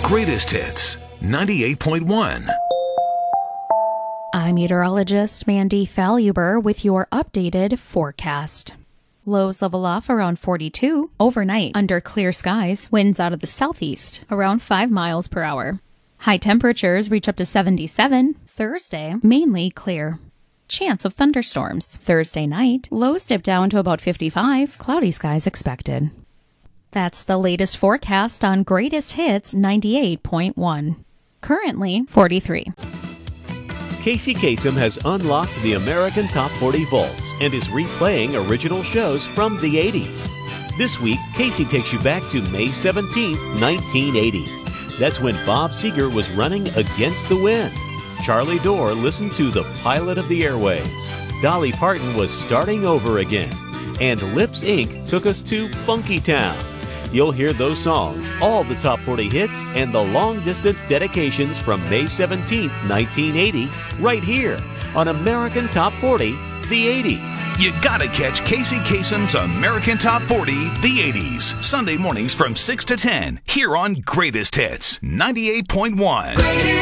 Greatest Hits 98.1. I'm meteorologist Mandy Faluber with your updated forecast. Lows level off around 42 overnight under clear skies, winds out of the southeast around 5 miles per hour. High temperatures reach up to 77 Thursday, mainly clear. Chance of thunderstorms Thursday night, lows dip down to about 55, cloudy skies expected. That's the latest forecast on Greatest Hits 98.1. Currently 43. Casey Kasem has unlocked the American Top 40 vaults and is replaying original shows from the 80s. This week, Casey takes you back to May 17, 1980. That's when Bob Seger was running against the wind. Charlie Dorr listened to The Pilot of the Airwaves. Dolly Parton was starting over again. And Lips Inc. took us to Funky Town. You'll hear those songs, all the top 40 hits, and the long-distance dedications from May 17, 1980, right here on American Top 40, the 80s. You gotta catch Casey Kasem's American Top 40, the 80s, Sunday mornings from 6 to 10, here on Greatest Hits 98.1.